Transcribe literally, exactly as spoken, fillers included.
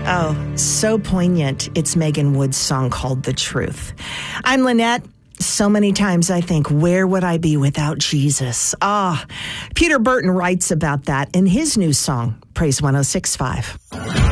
Oh, so poignant. It's Megan Wood's song called The Truth. I'm Lynette. So many times I think, where would I be without Jesus? Ah, Peter Burton writes about that in his new song, Praise one oh six point five.